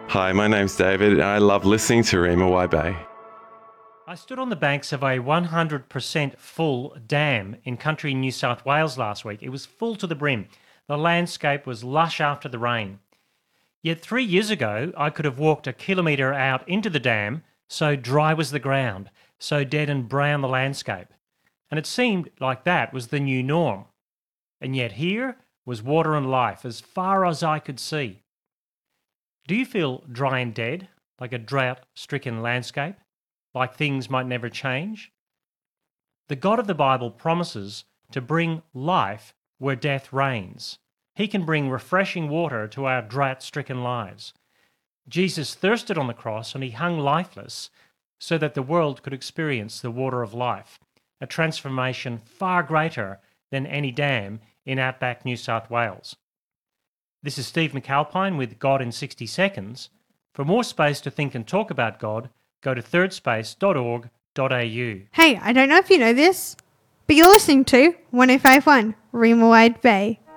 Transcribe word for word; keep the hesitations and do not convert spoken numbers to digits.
Hi, my name's David and I love listening to Rima Y Bay. I stood on the banks of a one hundred percent full dam in country New South Wales last week. It was full to the brim. The landscape was lush after the rain. Yet three years ago, I could have walked a kilometre out into the dam, so dry was the ground, so dead and brown the landscape. And it seemed like that was the new norm. And yet here was water and life as far as I could see. Do you feel dry and dead, like a drought-stricken landscape? Like things might never change? The God of the Bible promises to bring life where death reigns. He can bring refreshing water to our drought-stricken lives. Jesus thirsted on the cross and he hung lifeless so that the world could experience the water of life, a transformation far greater than any dam in outback New South Wales. This is Steve McAlpine with God in sixty seconds. For more space to think and talk about God, go to third space dot org dot a u. Hey, I don't know if you know this, but you're listening to one oh five point one Rima Wide Bay.